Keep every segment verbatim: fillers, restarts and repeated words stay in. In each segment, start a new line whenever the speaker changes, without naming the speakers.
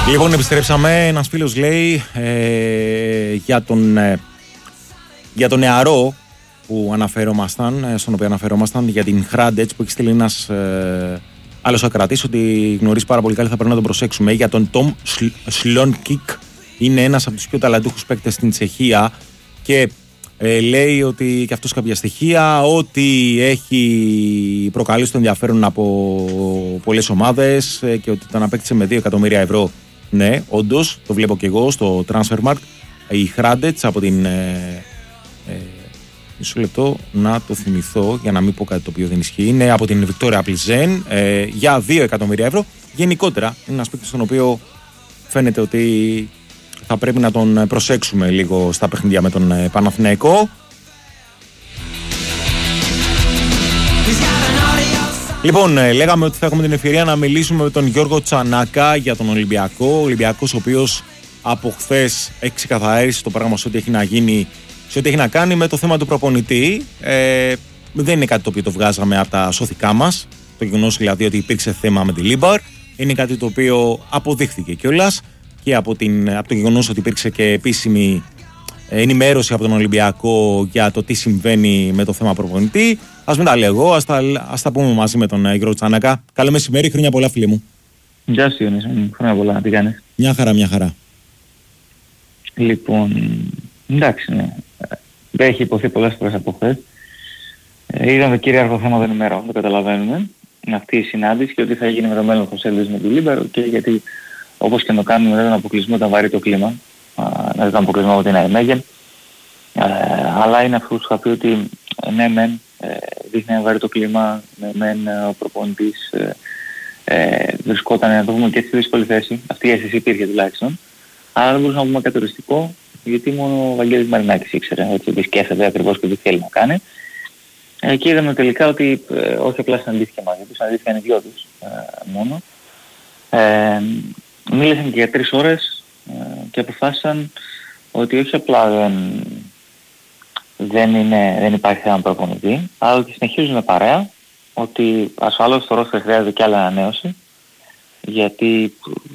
Λοιπόν, επιστρέψαμε. Ένας φίλος λέει ε, για, τον, ε, για τον νεαρό που αναφερόμασταν, στον οποίο αναφερόμασταν, για την Χράντετς που έχει στείλει ένας ε, άλλος ακρατής, ότι γνωρίζει πάρα πολύ καλά, θα πρέπει να τον προσέξουμε. Για τον Τόμ Σλόνκικ, είναι ένας από τους πιο ταλαντούχους παίκτες στην Τσεχία και ε, λέει ότι και αυτός κάποια στοιχεία, ότι έχει προκαλέσει το ενδιαφέρον από πολλές ομάδες ε, και ότι τον απέκτησε με δύο εκατομμύρια ευρώ. Ναι, όντως, το βλέπω και εγώ στο Transfermarkt. Η Χράντετς από την... Ε, ε, μισό λεπτό να το θυμηθώ για να μην πω κάτι το οποίο δεν ισχύει. Είναι από την Βικτόρια Πλιζέν ε, για δύο εκατομμύρια ευρώ. Γενικότερα είναι ένας παίκτης στον οποίο φαίνεται ότι θα πρέπει να τον προσέξουμε λίγο στα παιχνίδια με τον ε, Παναθηναϊκό. Λοιπόν, ε, λέγαμε ότι θα έχουμε την ευκαιρία να μιλήσουμε με τον Γιώργο Τσανάκα για τον Ολυμπιακό. Ο Ολυμπιακός, ο οποίος από χθες έχει ξεκαθαρίσει το πράγμα σε ό,τι έχει να γίνει, σε ό,τι έχει να κάνει με το θέμα του προπονητή. Ε, δεν είναι κάτι το οποίο το βγάζαμε από τα σωθικά μας. Το γεγονός δηλαδή ότι υπήρξε θέμα με τη Λίμπαρ. Είναι κάτι το οποίο αποδείχθηκε κιόλας και από, την, από το γεγονός ότι υπήρξε και επίσημη ενημέρωση από τον Ολυμπιακό για το τι συμβαίνει με το θέμα προπονητή. Ας μην τα λέω εγώ, ας τα, ας τα πούμε μαζί με τον Γιώργο Τσανάκα. Καλό μεσημέρι, χρόνια πολλά, φίλε μου.
Γεια σου, Ιωνίση, χρόνια πολλά, τι κάνεις?
Μια χαρά, μια χαρά.
Λοιπόν, εντάξει, ναι. Δεν έχει υποθεί πολλές φορές από χθες. Ε, ήταν το κυρίαρχο θέμα των ημερών, το καταλαβαίνουμε. Αυτή η συνάντηση και ότι θα γίνει με το μέλλον Χωσέλης με τη Λίμπαρο και γιατί όπως και να το κάνουμε μετά τον αποκλεισμό ήταν βαρύ το κλίμα. Να τον αποκλεισμό από την ΑΕΜΕΓΕΝ. Αλλά είναι αυτό που σου είχα πει ότι ναι μεν ε, δείχνει ένα βαρύ το κλίμα, ναι μεν ο προπονητής ε, ε, βρισκόταν να το πούμε και στη δύσκολη θέση. Αυτή η αίσθηση υπήρχε τουλάχιστον. Αλλά δεν μπορούσαμε να πούμε κατοριστικό, γιατί μόνο ο Βαγγέλης Μαρινάκης ήξερε έτσι, τι σκέφτεται ακριβώς και τι θέλει να κάνει. Ε, και είδαμε τελικά ότι ε, όχι απλά συναντήθηκε μαζί τους, συναντήθηκαν οι δυο τους ε, μόνο. Ε, μίλησαν και για τρεις ώρες ε, και αποφάσισαν ότι όχι απλά δεν, δεν, είναι, δεν υπάρχει έναν προπονητή, αλλά ότι συνεχίζουν με παρέα, ότι ασφαλώς το ρόστερ χρειάζεται και άλλη ανανέωση, γιατί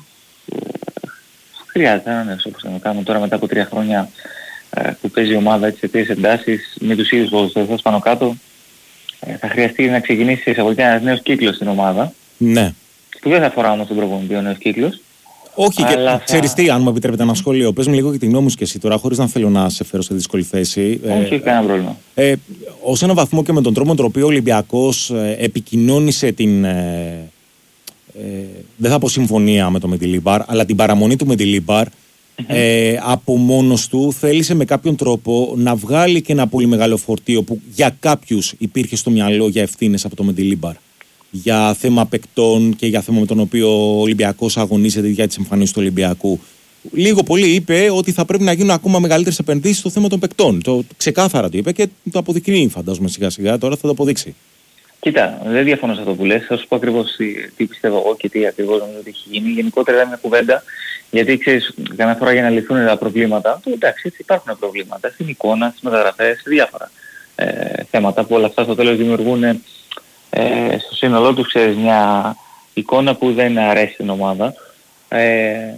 χρειάζεται ανανέωση όπως θα το κάνουμε τώρα μετά από τρία χρόνια ε, που παίζει η ομάδα έτσι, σε τρεις εντάσεις με τους ίδιους ποδοσφαιριστές πάνω κάτω. Ε, θα χρειαστεί να ξεκινήσει εισαγωγικά ένας νέος κύκλος στην ομάδα.
Ναι.
Που δεν θα αφορά όμως τον προπονητή ο νέος κύκλος.
Όχι, και
θα...
ξέρεις τι, αν μου επιτρέπετε ένα σχόλιο, πες μου λίγο και τη γνώμη σου και εσύ τώρα, χωρίς να θέλω να σε φέρω σε δύσκολη θέση.
Όχι, έχει ε, κανένα πρόβλημα.
Ε, ως έναν βαθμό και με τον τρόπο με τον οποίο ο Ολυμπιακός ε, επικοινώνησε την. Ε, ε, δεν θα πω συμφωνία με το Μεντιλίμπαρ, αλλά την παραμονή του Μεντιλίμπαρ. Mm-hmm. Ε, από μόνος του θέλησε με κάποιον τρόπο να βγάλει και ένα πολύ μεγάλο φορτίο που για κάποιους υπήρχε στο μυαλό για ευθύνες από το Μεντιλίμπαρ. Για θέμα παικτών και για θέμα με τον οποίο ο Ολυμπιακός αγωνίζεται για τις εμφανίσεις του Ολυμπιακού. Λίγο πολύ είπε ότι θα πρέπει να γίνουν ακόμα μεγαλύτερες επενδύσεις στο θέμα των παικτών. Το ξεκάθαρα το είπε και το αποδεικνύει, φαντάζομαι σιγά σιγά. Τώρα θα το αποδείξει.
Κοίτα, δεν διαφωνώ σε αυτό που λες. Θα σου πω ακριβώς τι, τι πιστεύω εγώ και τι ακριβώς νομίζω ότι έχει γίνει. Γενικότερα είναι μια κουβέντα, γιατί ξέρεις, καμιά φορά για να λυθούν τα προβλήματα, το, εντάξει, έτσι υπάρχουν προβλήματα στην εικόνα, στις μεταγραφές, σε διάφορα ε, θέματα που όλα αυτά στο τέλος δημιουργούν ε, στο σύνολό τους, ξέρεις, μια εικόνα που δεν αρέσει στην ομάδα. Ε, ε,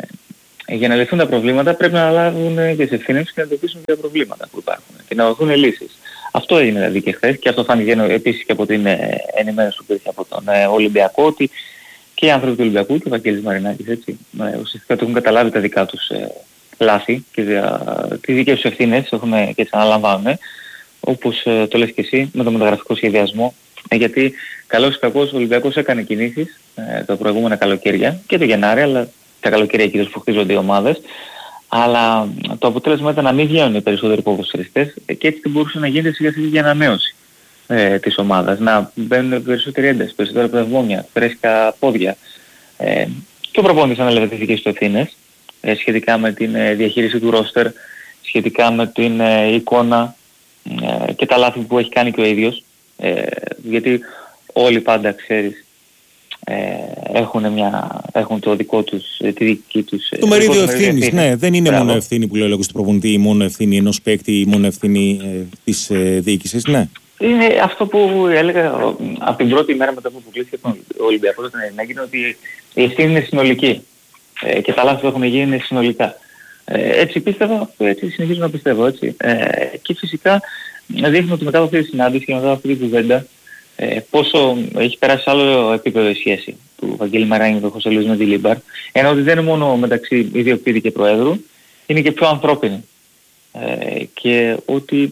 για να λυθούν τα προβλήματα πρέπει να λάβουν και τις ευθύνες και να αντιμετωπίσουν τα προβλήματα που υπάρχουν και να δοθούν λύσεις. Αυτό έγινε δηλαδή και χθες και αυτό φάνηκε επίσης και από την ε, ενημέρωση που υπήρχε από τον ε, Ολυμπιακό, ότι και οι άνθρωποι του Ολυμπιακού και ο Βαγγέλης Μαρινάκης έτσι, ε, ουσιαστικά το έχουν καταλάβει τα δικά τους ε, λάθη και ε, τις δικές τους ευθύνες έχουν και τις αναλαμβάνουν, όπως ε, το λες και εσύ, με το μεταγραφικό σχεδιασμό. Ε, γιατί καλώς ή κακώς ο Ολυμπιακός έκανε κινήσεις ε, τα προηγούμενα καλοκαίρια και το Γενάρη, αλλά τα καλοκαίρια κυρίως που χτίζονται οι ομάδες. Αλλά το αποτέλεσμα ήταν να μην βγαίνουν οι περισσότεροι ποδοσφαιριστές και έτσι μπορούσε να γίνεται σιγά σιγά για ανανέωση ε, της ομάδας. Να μπαίνουν περισσότεροι ένταση, περισσότερα πνευμόνια, φρέσκα πόδια. Ε, και ο προπονητής ανέλαβε τις δικές του ευθύνες ε, σχετικά με την ε, διαχείριση του ρόστερ, σχετικά με την ε, εικόνα ε, και τα λάθη που έχει κάνει και ο ίδιος. Ε, γιατί όλοι πάντα, ξέρεις, Ε, έχουν, μια, έχουν το δικό τους, τη δική τους...
Το μερίδιο ευθύνης, ναι. Δεν είναι Μπράβο. μόνο ευθύνη που λέει ο λόγος του προπονητή, ή μόνο ευθύνη ενός παίκτη, ή μόνο ευθύνη ε, της ε, διοίκησης, ναι.
Είναι αυτό που έλεγα από την πρώτη μέρα μετά που αποκλείστηκε ο Ολυμπιακός όταν έγινε, ότι η ευθύνη είναι συνολική. Ε, και τα λάθη που έχουν γίνει είναι συνολικά. Ε, έτσι πίστευα, έτσι συνεχίζω να πιστεύω, έτσι. Ε, και φυσικά δείχνω ότι μετά από αυτή τη συνάντηση και μετά από αυτή την κουβέντα, ε, πόσο έχει περάσει σε άλλο επίπεδο η σχέση του Βαγγέλη Μαράνη με τον Χωσέ Λουίς Μεντιλίμπαρ, ενώ ότι δεν είναι μόνο μεταξύ ιδιοκτήτη και προέδρου, είναι και πιο ανθρώπινη. Ε, και ότι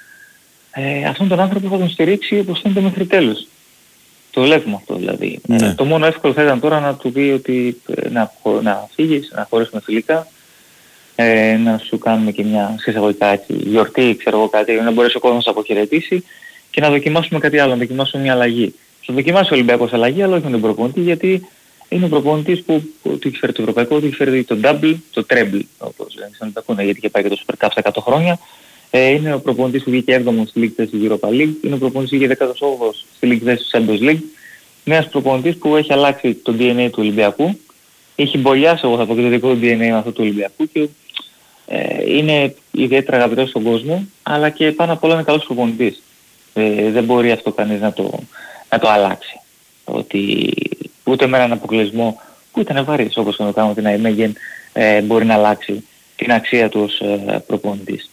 ε, αυτόν τον άνθρωπο θα τον στηρίξει όπως φαίνεται μέχρι τέλους. Το βλέπουμε αυτό δηλαδή. Ναι. Ε, το μόνο εύκολο θα ήταν τώρα να του πει ότι ε, να, να φύγεις, να χωρίσουμε φιλικά, ε, να σου κάνουμε και μια συσσαγωγικά έτσι, γιορτή, ξέρω εγώ κάτι, να μπορέσει ο κόσμος να αποχαιρετήσει και να δοκιμάσουμε κάτι άλλο, να δοκιμάσουμε μια αλλαγή. Θα δοκιμάσει ο Ολυμπιακός αλλαγή, αλλά όχι με τον προπονητή, γιατί είναι ο προπονητής που του έχει φέρει το ευρωπαϊκό, του έχει φέρει το double, το treble, όπως λένε στον Ολυμπιακό, γιατί είχε πάει και το Super Cup στα εκατό χρόνια. Ε, είναι ο προπονητής που βγήκε έβδομος στη League της Europa League, είναι ο προπονητής που βγήκε δέκατος όγδοος στη League της Champions League. Ένας προπονητής που έχει αλλάξει το ντι εν έι του Ολυμπιακού, έχει μπολιάσει εγώ θα πω και το δικό του ντι εν έι με αυτό του Ολυμπιακού και ε, είναι ιδιαίτερα αγαπητός στον κόσμο, αλλά και πάνω απ' όλα είναι καλός προπονητής. Ε, δεν μπορεί αυτό κανείς να το, να το αλλάξει. Ότι ούτε με έναν αποκλεισμό που ήταν βαρύς όπως το κάνουμε την Αϊμέγεν ε, μπορεί να αλλάξει την αξία του ως ε, προπονητής.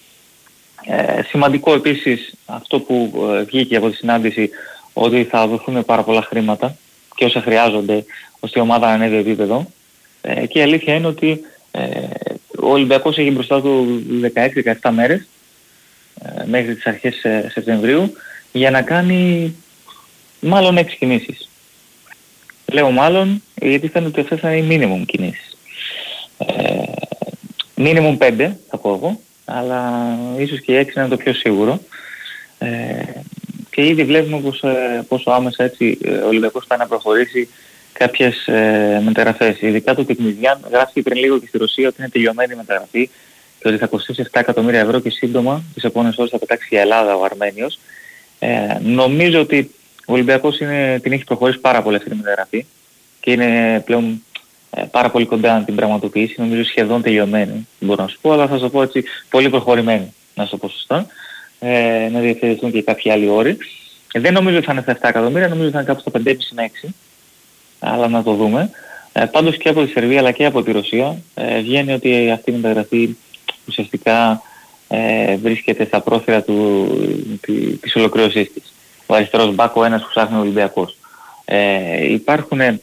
Ε, σημαντικό επίσης αυτό που ε, βγήκε από τη συνάντηση, ότι θα δοθούν πάρα πολλά χρήματα και όσα χρειάζονται ώστε η ομάδα να ανέβει επίπεδο, ε, και η αλήθεια είναι ότι ε, ο Ολυμπιακός έχει μπροστά του δεκαέξι δεκαεπτά μέρες ε, μέχρι τις αρχές ε, Σεπτεμβρίου για να κάνει μάλλον έξι κινήσεις. Λέω μάλλον γιατί φαίνεται ότι αυτές θα είναι οι minimum κινήσεις. Ε, minimum πέντε θα πω εγώ, αλλά ίσως και έξι είναι το πιο σίγουρο. Ε, και ήδη βλέπουμε πως, ε, πόσο άμεσα έτσι ο Ολυμπιακός πάει να προχωρήσει κάποιες ε, μεταγραφές. Ειδικά το Τεκνιδιάν γράφει πριν λίγο και στη Ρωσία ότι είναι τελειωμένη η μεταγραφή και ότι θα κοστίσει επτά εκατομμύρια ευρώ και σύντομα τις επόμενες ώρες θα πετάξει η Ελλάδα ο Αρμένιος. Ε, νομίζω ότι ο Ολυμπιακός είναι, την έχει προχωρήσει πάρα πολύ αυτή τη μεταγραφή και είναι πλέον ε, πάρα πολύ κοντά να την πραγματοποιήσει. Νομίζω σχεδόν τελειωμένη, μπορώ να σου πω, αλλά θα σου πω έτσι πολύ προχωρημένη, να σου πω σωστά. Ε, να διευθετηθούν και κάποιοι άλλοι όροι. Ε, δεν νομίζω ότι θα είναι στα επτά εκατομμύρια, νομίζω ότι θα είναι κάπου στα πέντε κόμμα πέντε με έξι. Αλλά να το δούμε. Ε, πάντως και από τη Σερβία αλλά και από τη Ρωσία ε, βγαίνει ότι αυτή η μεταγραφή ουσιαστικά ε, βρίσκεται στα πρόθυρα του, τη, της ολοκλήρωσής της. Ο αριστερός μπακ, ο ένας που ψάχνει ο Ολυμπιακός. Ε, υπάρχουν ε,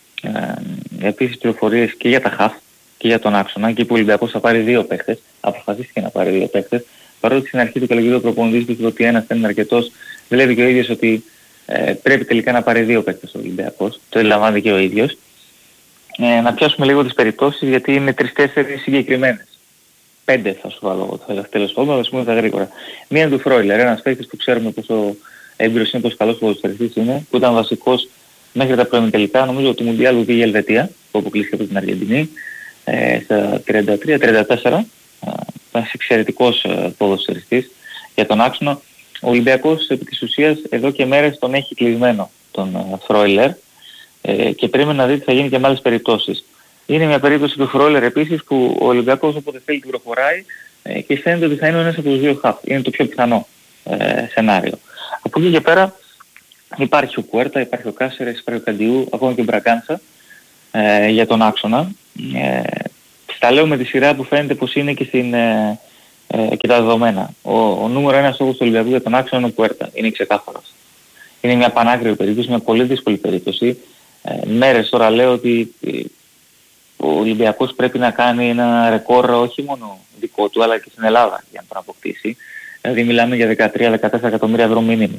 επίσης πληροφορίες και για τα χαφ και για τον άξονα, και που ο Ολυμπιακός θα πάρει δύο παίκτες, αποφασίστηκε να πάρει δύο παίκτες. Παρότι στην αρχή του καλοκαιριού ο προπονητής του ότι ένας δεν είναι αρκετός, βλέπει και ο ίδιος ότι ε, πρέπει τελικά να πάρει δύο παίκτες ο Ολυμπιακός. Το αντιλαμβάνεται και ο ίδιος. Ε, να πιάσουμε λίγο τις περιπτώσεις, γιατί είναι τρεις-τέσσερις συγκεκριμένες. Πέντε θα σου βάλω εγώ το τέλος πάντων, θα σου πούμε τα γρήγορα. Μία είναι του Φρόιλερ, ένας παίκτης που ξέρουμε πόσο έμπειρος είναι, πόσο καλός ποδοσφαιριστής είναι, που ήταν βασικός μέχρι τα πρώιμη τελικά, νομίζω ότι το Μουντιάλ που πήγε η Ελβετία, που αποκλείστηκε από την Αργεντινή, ε, στα τριάντα τρία τριάντα τέσσερα. Ένας εξαιρετικός ποδοσφαιριστής για τον άξονα. Ο Ολυμπιακός επί της ουσίας εδώ και μέρες τον έχει κλεισμένο τον Φρόιλερ ε, και πρέπει να δει τι θα γίνει και με άλλες περιπτώσεις. Είναι μια περίπτωση του Φρόιλερ επίσης που ο Ολυμπιακός όποτε θέλει την προχωράει ε, και φαίνεται ότι θα είναι ένας από τους δύο χαφ. Είναι το πιο πιθανό ε, σενάριο. Από εκεί και πέρα υπάρχει ο Κουέρτα, υπάρχει ο Κάσερες, υπάρχει ο Καντιού, ακόμα και ο Μπραγκάντσα ε, για τον άξονα. Ε, τα λέω με τη σειρά που φαίνεται πως είναι και, στην, ε, ε, και τα δεδομένα. Ο, ο νούμερο ένας στόχος του Ολυμπιακού για τον άξονα είναι ο Κουέρτα. Είναι ξεκάθαρος. Είναι μια πανάκριβη περίπτωση, μια πολύ δύσκολη περίπτωση. Ε, μέρες τώρα λέω ότι ε, ο Ολυμπιακός πρέπει να κάνει ένα ρεκόρ όχι μόνο δικό του αλλά και στην Ελλάδα για να τον αποκτήσει. Δηλαδή μιλάμε για δεκατρία με δεκατέσσερα εκατομμύρια ευρώ μήνυμη.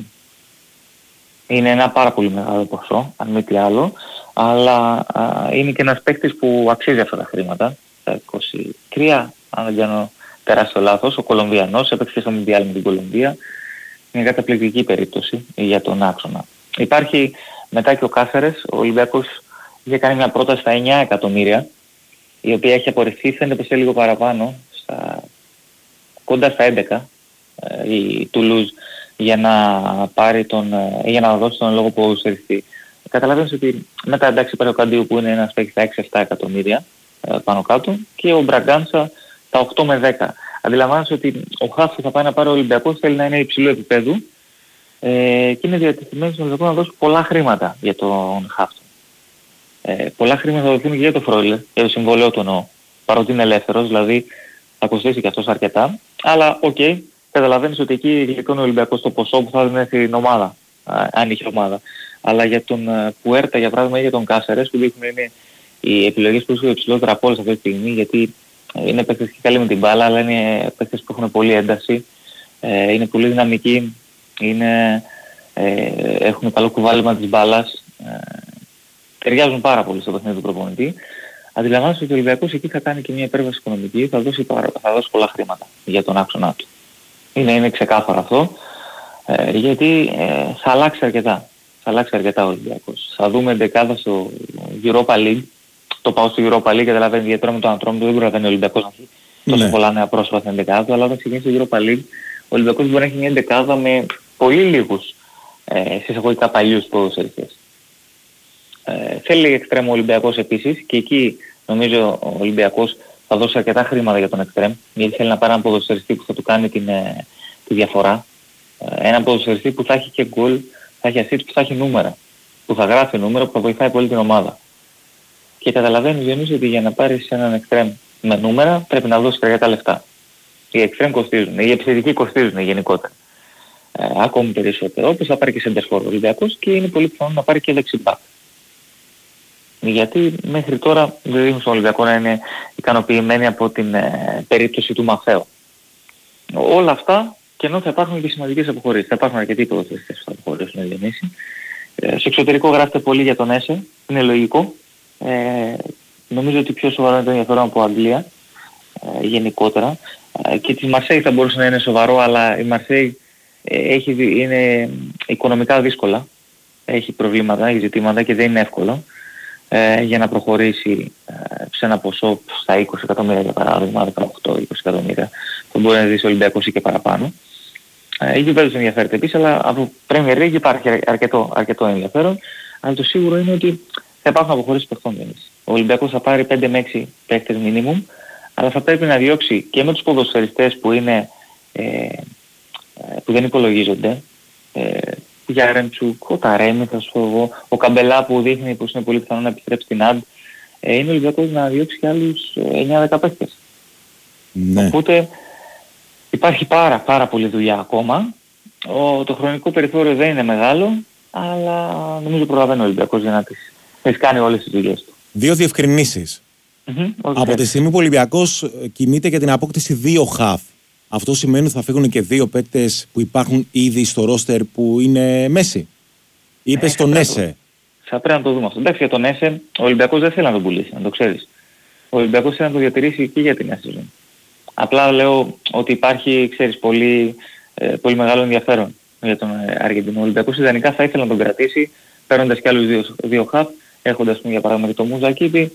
Είναι ένα πάρα πολύ μεγάλο ποσό, αν μη τι άλλο, αλλά α, είναι και ένας παίκτης που αξίζει αυτά τα χρήματα. Τα είκοσι τρία, αν δεν κάνω τεράστιο λάθος, ο Κολομβιανός έπαιξε στο Μουντιάλ με την Κολομβία. Είναι καταπληκτική περίπτωση για τον άξονα. Υπάρχει μετά και ο Κάσερες, ο Ολυμπιακός είχε κάνει μια πρόταση στα εννιά εκατομμύρια, η οποία έχει απορριφθεί, φαίνεται πως είναι λίγο παραπάνω, στα, κοντά στα έντεκα, ε, η Τουλούζ, για να πάρει τον, ε, για να δώσει τον λόγο ποδοσφαιριστή. Καταλαβαίνεις ότι μετά εντάξει υπάρχει ο Καντίου που είναι ένας παίκτης στα έξι επτά εκατομμύρια ε, πάνω κάτω και ο Μπραγκάντσα τα οκτώ με δέκα. Αντιλαμβάνεσαι ότι ο χαφ που θα πάει να πάρει ο Ολυμπιακός θέλει να είναι υψηλού επίπεδου ε, και είναι διατεθειμένος να δώσει πολλά χρήματα για τον χαφ. Ε, πολλά χρήματα θα δοθούν και για το Φρόιλε, για το συμβόλαιο του εννοώ. Παρότι είναι ελεύθερος, δηλαδή θα κοστίσει και αυτός αρκετά. Αλλά οκ, okay, καταλαβαίνεις ότι εκεί γλιτώνει ο Ολυμπιακός το ποσό που θα δίνει στην ομάδα, αν είχε ομάδα. Αλλά για τον Πουέρτα, για παράδειγμα, ή για τον Κάσερες, που δείχνουν είναι οι επιλογές που είναι υψηλότερα από όλες αυτή τη στιγμή, γιατί είναι παίκτες και καλοί με την μπάλα, αλλά είναι παίκτες που έχουν πολλή ένταση, ε, είναι πολύ δυναμικοί, είναι, ε, έχουν καλό κουβάλιμα της μπάλας, ε, ταιριάζουν πάρα πολύ στο παιχνίδι του προπονητή. Αντιλαμβάνεστε ότι ο Ολυμπιακός εκεί θα κάνει και μια υπέρβαση οικονομική, θα δώσει, θα δώσει πολλά χρήματα για τον άξονα του. Είναι, είναι ξεκάθαρο αυτό, ε, γιατί ε, θα αλλάξει αρκετά. Θα αλλάξει αρκετά ο Ολυμπιακός. Θα δούμε εντεκάδα στο Europa League. Το πάω στο Europa League, καταλαβαίνει γιατί τώρα με τον Ατρόμητο δεν προλαβαίνει ο Ολυμπιακός να έχει τόσο ναι. πολλά νέα πρόσωπα στην εντεκάδα, αλλά όταν ξεκινήσει το Europa League, ο Ολυμπιακός μπορεί να έχει μια εντεκάδα με πολύ λίγους ε, συσσαγωγικά παλιούς ποδοσφαιριστές. Ε, θέλει εξτρέμ ο Ολυμπιακός επίσης και εκεί νομίζω ο Ολυμπιακός θα δώσει αρκετά χρήματα για τον εξτρέμ, γιατί θέλει να πάρει έναν ποδοσφαιριστή που θα του κάνει την, ε, τη διαφορά. Ε, έναν ποδοσφαιριστή που θα έχει και γκολ, θα έχει assist, που θα έχει νούμερα, που θα γράφει νούμερα, που θα βοηθάει πολύ την ομάδα. Και καταλαβαίνεις, Διονύση, ότι για να πάρεις έναν εξτρέμ με νούμερα πρέπει να δώσεις αρκετά λεφτά. Οι εξτρέμ κοστίζουν, οι επιθετικοί κοστίζουν γενικότερα. Ε, ακόμη περισσότερο. Όπως θα πάρει και σεντερφόρ ο Ολυμπιακός και είναι πολύ πιθανό να πάρει και δεξιμπάκ. Γιατί μέχρι τώρα δεν δείχνουν στον Ολυμπιακό να είναι ικανοποιημένοι από την ε, περίπτωση του Μαθαίου. Όλα αυτά και ενώ θα υπάρχουν και σημαντικές αποχωρήσεις. Θα υπάρχουν αρκετοί ποδοσφαιριστές που θα αποχωρήσουν, Διονύση. Ε, στο εξωτερικό γράφεται πολύ για τον Έσε, είναι λογικό. Ε, νομίζω ότι πιο σοβαρό είναι το ενδιαφέρον από Αγγλία ε, γενικότερα. Ε, και τη Μαρσέη θα μπορούσε να είναι σοβαρό, αλλά η Μαρσέη ε, έχει, είναι οικονομικά δύσκολα. Έχει προβλήματα, έχει ζητήματα και δεν είναι εύκολο ε, για να προχωρήσει ε, σε ένα ποσό στα είκοσι εκατομμύρια για παράδειγμα, δεκαοκτώ είκοσι εκατομμύρια. Θα μπορεί να δει ο Ολυμπιακός ή και παραπάνω. Ε, η Juventus ενδιαφέρεται επίσης, αλλά από Premier League υπάρχει αρκετό, αρκετό ενδιαφέρον. Αλλά το σίγουρο είναι ότι θα υπάρχουν αποχωρήσεις παιχτών. Ο Ολυμπιακός θα πάρει πέντε με έξι παίκτες minimum, αλλά θα πρέπει να διώξει και με τους ποδοσφαιριστές που, είναι, ε, που δεν υπολογίζονται. Ε, για Ρεμτσούκ, ο Ταρέμι, θα σου πω εγώ, ο Καμπελά που δείχνει πως είναι πολύ πιθανό να επιστρέψει στην Αντ. Ε, είναι ο Ολυμπιακός να διώξει και άλλους εννιά δέκα παίκτες. Ναι. Οπότε υπάρχει πάρα πάρα πολλή δουλειά ακόμα. Ο, το χρονικό περιθώριο δεν είναι μεγάλο, αλλά νομίζω προλαβαίνει ο Ολυμπιακός για να τις έχει κάνει όλες τις δουλειές του.
Δύο διευκρινήσεις. Mm-hmm, από τη στιγμή που ο Ολυμπιακός κινείται για την απόκτηση δύο χαφ, αυτό σημαίνει ότι θα φύγουν και δύο παίκτες που υπάρχουν ήδη στο ρόστερ που είναι μέση. Είπες ε, τον Έσε.
Θα πρέπει να το δούμε αυτό. Εντάξει, για τον Έσε ο Ολυμπιακός δεν θέλει να τον πουλήσει, να το ξέρεις. Ο Ολυμπιακός θέλει να το διατηρήσει και για την νέα σεζόν. Απλά λέω ότι υπάρχει, ξέρεις, πολύ, ε, πολύ μεγάλο ενδιαφέρον για τον Αργεντινό. Ο Ολυμπιακός ιδανικά θα ήθελε να τον κρατήσει, παίρνοντας και άλλους δύο, δύο χαφ, έχοντας για παράδειγμα και τον Μουζακίδη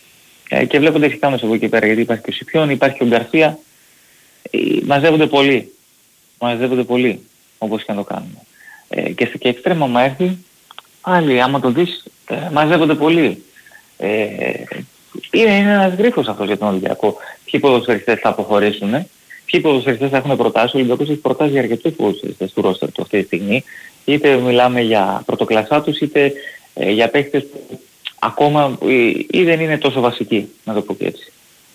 ε, και βλέποντας και κάμες από εκεί πέρα, γιατί υπάρχει και ο Σιπιόν, υπάρχει και ο Γκαρσία. Ε, μαζεύονται πολλοί. Μαζεύονται πολλοί, όπως και να το κάνουμε. Ε, και και εξτρέμα άμα έρθει, πάλι άμα το δεις, ε, μαζεύονται πολλοί. Ε, είναι, είναι ένας γρίφος αυτός για τον Ολυμπιακό. Ποιοι ποδοσφαιριστές θα αποχωρήσουν, ε? Ποιοι ποδοσφαιριστές θα έχουν προτάσει. Ο Ολυμπιακός έχει προτάσει για αρκετούς ποδοσφαιριστές του ρόστερ του αυτή τη στιγμή. Είτε μιλάμε για πρωτοκλασσά τους, είτε ε, για παίκτες που ακόμα ή, ή δεν είναι τόσο βασικοί, να το πω και έτσι.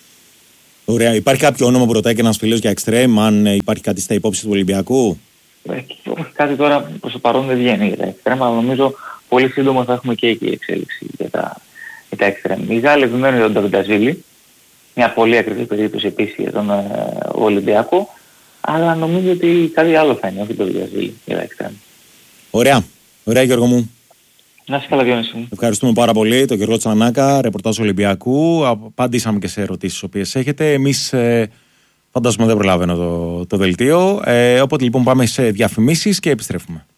Ωραία. Υπάρχει κάποιο όνομα που ρωτάει και ένας φίλος για εξτρέμ, αν ε, υπάρχει κάτι στα υπόψη του Ολυμπιακού?
Ε, κάτι τώρα προς το παρόν δεν βγαίνει για τα εξτρέμ, αλλά νομίζω πολύ σύντομα θα έχουμε και εκεί εξέλιξη για τα, για τα εξτρέμ. Οι Γάλλοι επιμένουν για τον Νταβινταζίλη, μια πολύ ακριβή περίπτωση επίσης για τον ε, Ολυμπιακό, αλλά νομίζω ότι κάτι άλλο θα είναι, όχι το Νταβινταζίλη για τα εξτρέμ.
Ωραία. Ωραία, Γιώργο μου.
Να είσαι καλά, Διονύση μου.
Ευχαριστούμε πάρα πολύ τον Γιώργο Τσανάκα, ρεπορτάζ Ολυμπιακού. Απαντήσαμε και σε ερωτήσεις τις οποίες έχετε. Εμείς ε, φαντάζομαι δεν προλαβαίνω το, το δελτίο. Ε, οπότε λοιπόν πάμε σε διαφημίσεις και επιστρέφουμε.